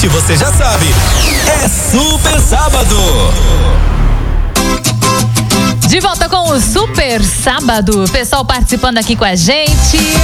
noite, você já sabe, é Super Sábado. De volta com o Super Sábado. Pessoal participando aqui com a gente.